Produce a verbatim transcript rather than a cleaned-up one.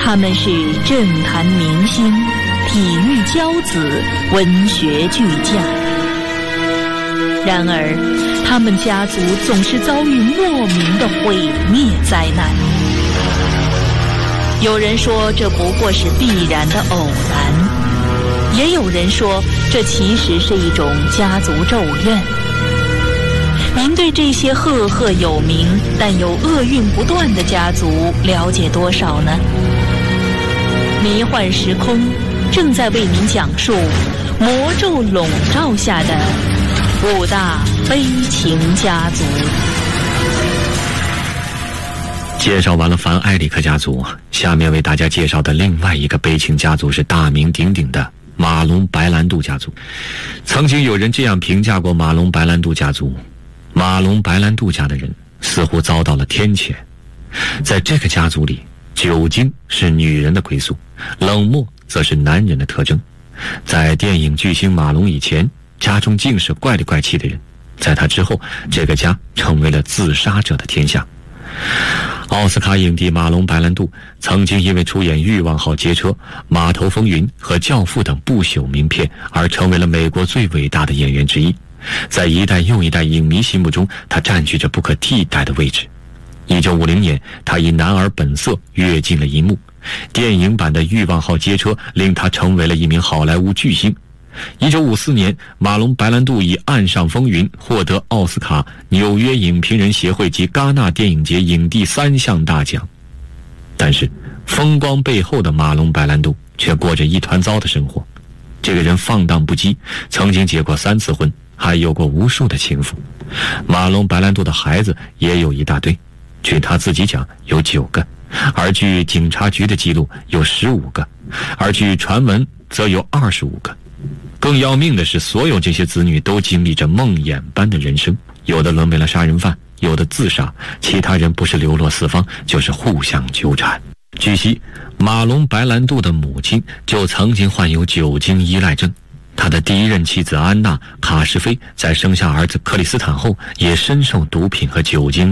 他们是政坛明星、体育骄子、文学巨匠。然而，他们家族总是遭遇莫名的毁灭灾难。有人说这不过是必然的偶然，也有人说这其实是一种家族咒怨。您对这些赫赫有名但有厄运不断的家族了解多少呢？迷幻时空正在为您讲述魔咒笼罩下的五大悲情家族。 介绍完了凡埃里克家族，下面为大家介绍的另外一个悲情家族是大名鼎鼎的马龙白兰度家族。曾经有人这样评价过马龙白兰度家族：马龙白兰度家的人似乎遭到了天谴。在这个家族里，酒精是女人的归宿，冷漠则是男人的特征。在电影巨星马龙以前，家中尽是怪里怪气的人；在他之后，这个家成为了自杀者的天下。奥斯卡影帝马龙白兰度曾经因为出演《欲望号街车》《码头风云》和《教父》等不朽名片而成为了美国最伟大的演员之一。在一代又一代影迷心目中，他占据着不可替代的位置。一九五零年，他以男儿本色跃进了银幕，电影版的《欲望号街车》令他成为了一名好莱坞巨星。一九五四年，马龙白兰度以《岸上风云》获得奥斯卡、纽约影评人协会及戛纳电影节影帝三项大奖。但是，风光背后的马龙白兰度却过着一团糟的生活。这个人放荡不羁，曾经结过三次婚，还有过无数的情妇。马龙白兰度的孩子也有一大堆，据他自己讲有九个，而据警察局的记录有十五个，而据传闻则有二十五个。更要命的是，所有这些子女都经历着梦魇般的人生，有的沦为了杀人犯，有的自杀，其他人不是流落四方，就是互相纠缠。据悉，马龙白兰度的母亲就曾经患有酒精依赖症，他的第一任妻子安娜·卡什菲在生下儿子克里斯坦后，也深受毒品和酒精